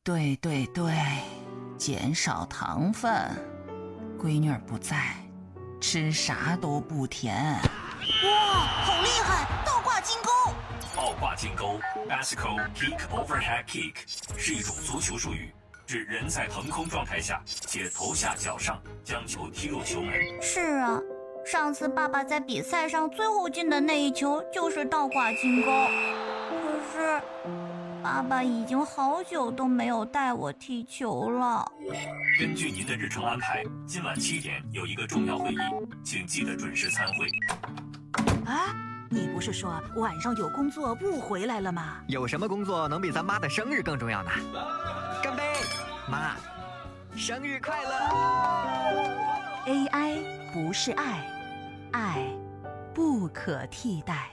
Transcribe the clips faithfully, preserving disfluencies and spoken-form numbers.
对对对，减少糖分。闺女儿不在，吃啥都不甜。 哇，好厉害！倒挂金钩。 倒挂金钩 （Bicycle Kick Overhead Kick） 是一种足球术语，指人在腾空状态下且头下脚上将球踢入球门。 是啊，上次爸爸在比赛上最后进的那一球就是倒挂金钩。可是爸爸已经好久都没有带我踢球了。 根据您的日程安排，今晚七点有一个重要会议，请记得准时参会。 啊，你不是说晚上有工作不回来了吗？ 有什么工作能比咱妈的生日更重要呢？干杯，妈，生日快乐 ！A I 不是爱，爱不可替代。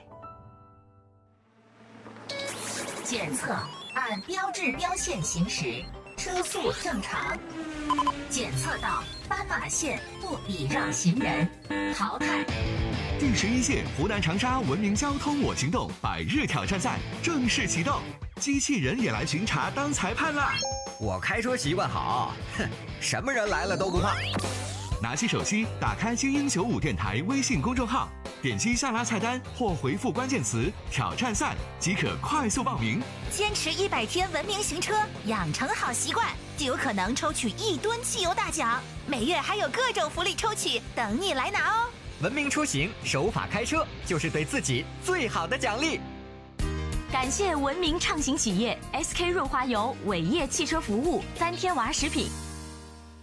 检测按标志标线行驶，车速正常。检测到斑马线不礼让行人，淘汰。 第十一届湖南长沙文明交通我行动百日挑战赛正式启动，机器人也来巡查当裁判啦！ 我开车习惯好，哼，什么人来了都不怕。 拿起手机，打开精英九五电台微信公众号，点击下拉菜单或回复关键词“挑战赛”即可快速报名。 坚持一百天文明行车，养成好习惯，就有可能抽取一吨汽油大奖。每月还有各种福利抽取等你来拿哦！ 文明出行，守法开车，就是对自己最好的奖励。 感谢文明畅行企业 S K 润滑油、伟业汽车服务、三天娃食品。